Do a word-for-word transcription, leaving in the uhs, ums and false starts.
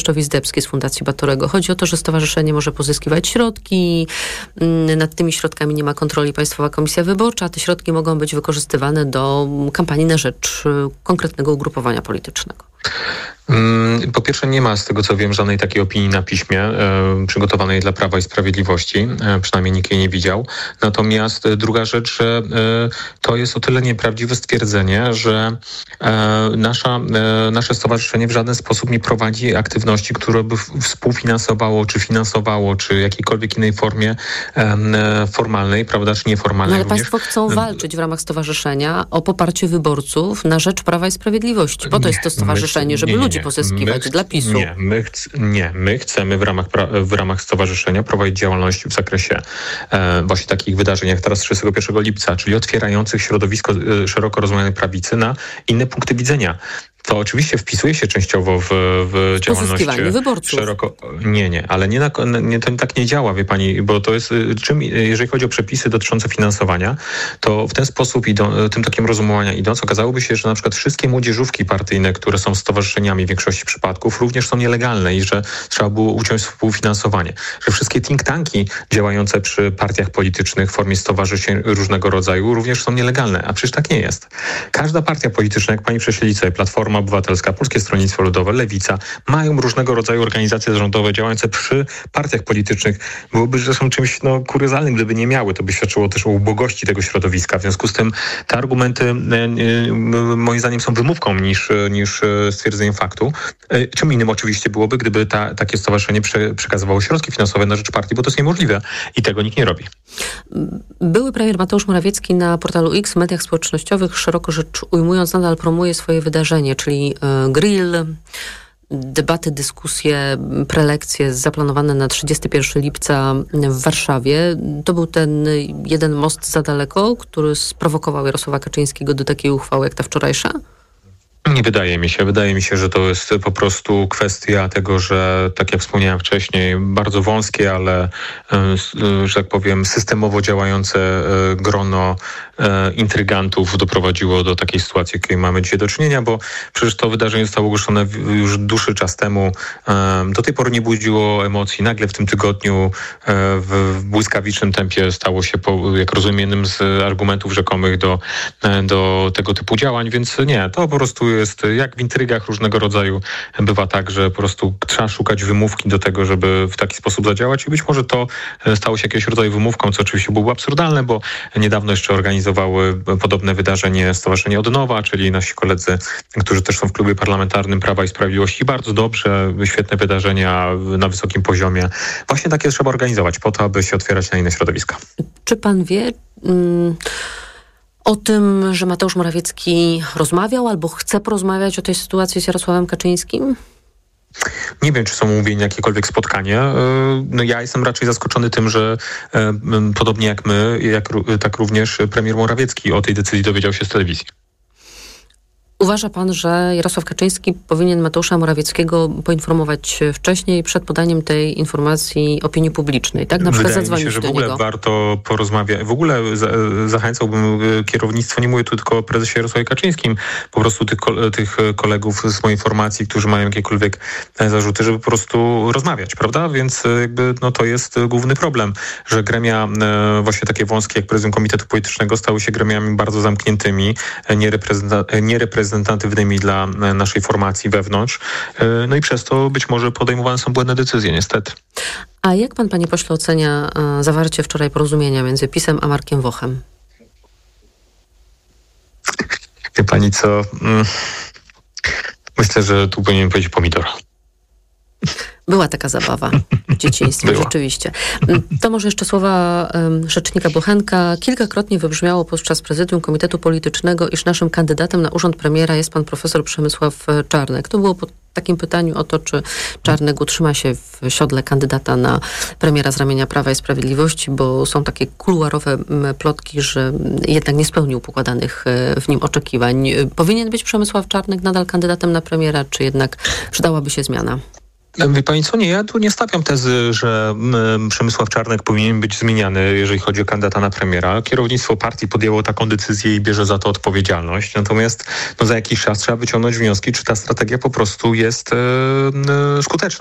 Zdebski z Fundacji Batorego. Chodzi o to, że stowarzyszenie może pozyskiwać środki, nad tymi środkami nie ma kontroli Państwowa Komisja Wyborcza, a te środki mogą być wykorzystywane do kampanii na rzecz konkretnego ugrupowania politycznego. Po pierwsze, nie ma z tego co wiem żadnej takiej opinii na piśmie e, przygotowanej dla Prawa i Sprawiedliwości. E, przynajmniej nikt jej nie widział. Natomiast e, druga rzecz, że e, to jest o tyle nieprawdziwe stwierdzenie, że e, nasza, e, nasze stowarzyszenie w żaden sposób nie prowadzi aktywności, które by współfinansowało, czy finansowało, czy jakiejkolwiek innej formie e, formalnej, prawda, czy nieformalnej. No ale również. Państwo chcą walczyć w ramach stowarzyszenia o poparcie wyborców na rzecz Prawa i Sprawiedliwości. Po to jest to stowarzyszenie, żeby nie, nie, nie. ludzi pozyskiwać my, dla PiSu. Nie, my, ch- nie, my chcemy w ramach, pra- w ramach stowarzyszenia prowadzić działalność w zakresie e, właśnie takich wydarzeń jak teraz trzydziestego pierwszego lipca, czyli otwierających środowisko e, szeroko rozumianej prawicy na inne punkty widzenia. To oczywiście wpisuje się częściowo w, w działalność wyborców. szeroko... Nie, nie, ale nie, na, nie, to tak nie działa, wie pani, bo to jest, czym, jeżeli chodzi o przepisy dotyczące finansowania, to w ten sposób, idą, tym takim rozumowania idąc, okazałoby się, że na przykład wszystkie młodzieżówki partyjne, które są stowarzyszeniami w większości przypadków, również są nielegalne i że trzeba było uciąć współfinansowanie. Że wszystkie think tanki działające przy partiach politycznych w formie stowarzyszeń różnego rodzaju również są nielegalne, a przecież tak nie jest. Każda partia polityczna, jak pani prześledzi sobie, Platforma Obywatelska, Polskie Stronnictwo Ludowe, Lewica, mają różnego rodzaju organizacje zarządowe działające przy partiach politycznych. Byłoby zresztą czymś no, kuriozalnym, gdyby nie miały. To by świadczyło też o ubogości tego środowiska. W związku z tym te argumenty e, e, moim zdaniem są wymówką niż, niż stwierdzeniem faktu. E, czym innym oczywiście byłoby, gdyby ta, takie stowarzyszenie prze, przekazywało środki finansowe na rzecz partii, bo to jest niemożliwe i tego nikt nie robi. Były premier Mateusz Morawiecki na portalu X w mediach społecznościowych, szeroko rzecz ujmując, nadal promuje swoje wydarzenie, czyli grill, debaty, dyskusje, prelekcje zaplanowane na trzydziestego pierwszego lipca w Warszawie. To był ten jeden most za daleko, który sprowokował Jarosława Kaczyńskiego do takiej uchwały jak ta wczorajsza? Nie wydaje mi się. Wydaje mi się, że to jest po prostu kwestia tego, że tak jak wspomniałem wcześniej, bardzo wąskie, ale że tak powiem systemowo działające grono intrygantów doprowadziło do takiej sytuacji, jakiej mamy dzisiaj do czynienia, bo przecież to wydarzenie zostało ogłoszone już dłuższy czas temu. Do tej pory nie budziło emocji. Nagle w tym tygodniu w błyskawicznym tempie stało się, jak rozumiem, jednym z argumentów rzekomych do, do tego typu działań, więc nie, to po prostu jest, jak w intrygach różnego rodzaju bywa tak, że po prostu trzeba szukać wymówki do tego, żeby w taki sposób zadziałać i być może to stało się jakiegoś rodzaju wymówką, co oczywiście byłoby absurdalne, bo niedawno jeszcze organizowały podobne wydarzenie Stowarzyszenie Odnowa, czyli nasi koledzy, którzy też są w klubie parlamentarnym Prawa i Sprawiedliwości. Bardzo dobrze, świetne wydarzenia na wysokim poziomie. Właśnie takie trzeba organizować po to, aby się otwierać na inne środowiska. Czy pan wie... Mm... o tym, że Mateusz Morawiecki rozmawiał albo chce porozmawiać o tej sytuacji z Jarosławem Kaczyńskim? Nie wiem, czy są umówieni jakiekolwiek spotkania. No ja jestem raczej zaskoczony tym, że podobnie jak my, jak, tak również premier Morawiecki o tej decyzji dowiedział się z telewizji. Uważa pan, że Jarosław Kaczyński powinien Mateusza Morawieckiego poinformować wcześniej, przed podaniem tej informacji opinii publicznej, tak? Na przykład zadzwonić do niego. Wydaje mi się, że w ogóle warto porozmawiać. W ogóle za, zachęcałbym kierownictwo, nie mówię tu tylko o prezesie Jarosławie Kaczyńskim, po prostu tych, tych kolegów z mojej formacji, którzy mają jakiekolwiek zarzuty, żeby po prostu rozmawiać, prawda? Więc jakby no to jest główny problem, że gremia właśnie takie wąskie jak prezydium Komitetu Politycznego stały się gremiami bardzo zamkniętymi, niereprezenta- niereprezentatywnymi reprezentatywnymi dla naszej formacji wewnątrz. No i przez to być może podejmowane są błędne decyzje, niestety. A jak pan, panie pośle, ocenia uh, zawarcie wczoraj porozumienia między PiS-em a Markiem Wochem? Wie pani co? Myślę, że tu powinienem powiedzieć pomidor. Była taka zabawa w dzieciństwie, Była. rzeczywiście. To może jeszcze słowa um, rzecznika Bochenka. Kilkakrotnie wybrzmiało podczas prezydium Komitetu Politycznego, iż naszym kandydatem na urząd premiera jest pan profesor Przemysław Czarnek. To było po takim pytaniu o to, czy Czarnek utrzyma się w siodle kandydata na premiera z ramienia Prawa i Sprawiedliwości, bo są takie kuluarowe plotki, że jednak nie spełnił pokładanych w nim oczekiwań. Powinien być Przemysław Czarnek nadal kandydatem na premiera, czy jednak przydałaby się zmiana? Wie pani co, nie, ja tu nie stawiam tezy, że y, Przemysław Czarnek powinien być zmieniany, jeżeli chodzi o kandydata na premiera. Kierownictwo partii podjęło taką decyzję i bierze za to odpowiedzialność. Natomiast no, za jakiś czas trzeba wyciągnąć wnioski, czy ta strategia po prostu jest y, y, skuteczna.